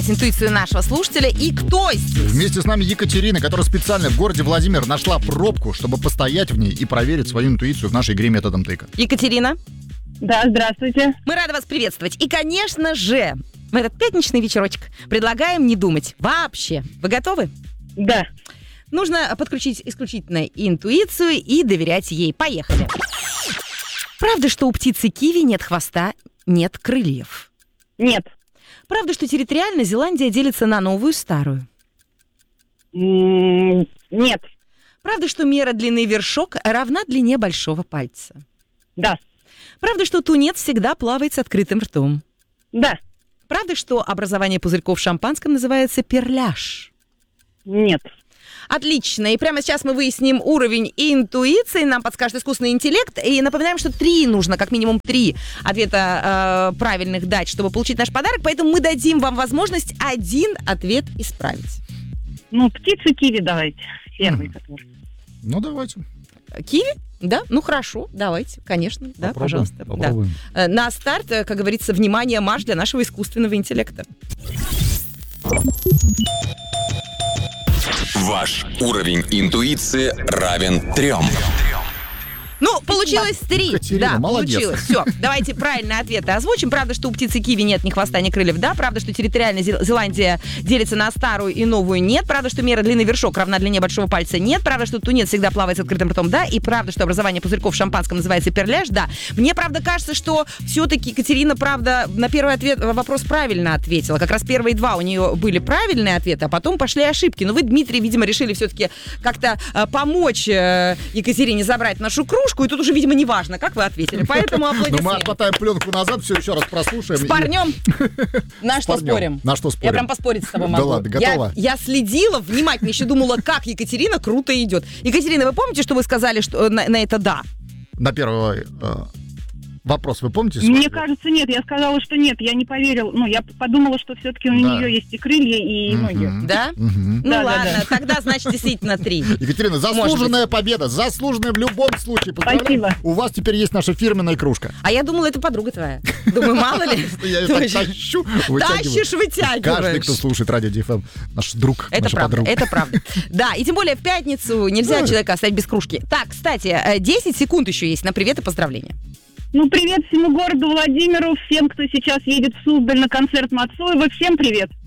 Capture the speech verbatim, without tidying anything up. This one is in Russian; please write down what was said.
Интуицию нашего слушателя. И кто здесь? Вместе с нами Екатерина, которая специально в городе Владимир нашла пробку, чтобы постоять в ней и проверить свою интуицию в нашей игре методом тыка. Екатерина. Да, здравствуйте. Мы рады вас приветствовать. И, конечно же, в этот пятничный вечерочек предлагаем не думать вообще. Вы готовы? Да. Нужно подключить исключительно интуицию и доверять ей. Поехали. Правда, что у птицы киви нет хвоста, нет крыльев? Нет. Правда, что территориально Зеландия делится на новую и старую? М, Нет. Правда, что мера длины вершок равна длине большого пальца? Да. Правда, что тунец всегда плавает с открытым ртом? Да. Правда, что образование пузырьков в шампанском называется перляж? Нет. Отлично. И прямо сейчас мы выясним уровень интуиции. Нам подскажет искусственный интеллект. И напоминаем, что три нужно, как минимум три ответа э, правильных дать, чтобы получить наш подарок. Поэтому мы дадим вам возможность один ответ исправить. Ну, птицы киви давайте. Первый, который. Ну, давайте. Киви? Да? Ну, хорошо. Давайте, конечно. Да, Попробуем, пожалуйста. попробуем. Да. Э, На старт, э, как говорится, внимание, марш для нашего искусственного интеллекта. Ваш уровень интуиции равен трем. Ну, получилось три. Екатерина, Да, молодец. получилось. Все, давайте правильные ответы озвучим. Правда, что у птицы киви нет ни хвоста, ни крыльев? Да. Правда, что территориально Зел- Зеландия делится на старую и новую? Нет. Правда, что мера длины вершок равна длине большого пальца? Нет. Правда, что тунец всегда плавает с открытым ртом? Да. И правда, что образование пузырьков в шампанском называется перляж? Да. Мне, правда, кажется, что все-таки Екатерина, правда, на первый ответ, вопрос правильно ответила. Как раз первые два у нее были правильные ответы, а потом пошли ошибки. Но вы, Дмитрий, видимо, решили все-таки как-то э, помочь э, Екатерине забрать нашу кружку. И тут уже, видимо, не важно, как вы ответили. Поэтому Но мы аплодисменты. отмотаем пленку назад, все еще раз прослушаем. С парнем. На что парнем. спорим? На что Я спорим? прям поспорить с тобой Да могу. ладно, готова? Я, я следила внимательно, еще думала, как Екатерина круто идет. Екатерина, вы помните, что вы сказали что, на, на это «да»? На первый э, вопрос вы помните? Мне свой? кажется, нет. Я сказала, что нет. Я не поверил. Ну, я подумала, что все-таки у Да. нее есть и крылья, и Мгм. ноги. Да? Мгм. Ну Да, да, ладно, да. тогда, значит, действительно три. Екатерина, заслуженная победа, заслуженная в любом случае. Поздравляю. Спасибо. У вас теперь есть наша фирменная кружка. А я думала, это подруга твоя. Думаю, мало ли. Я ее так тащу, вытягиваю. Тащишь, вытягиваешь. Каждый, кто слушает радио ди эф эм, наш друг, Это наша правда, подруга. это правда. Да, и тем более в пятницу нельзя Да. человека оставить без кружки. Так, кстати, э, десять секунд еще есть на привет и поздравления. Ну, привет всему городу Владимиру, всем, кто сейчас едет в Суздаль на концерт Мацуева. Всем привет.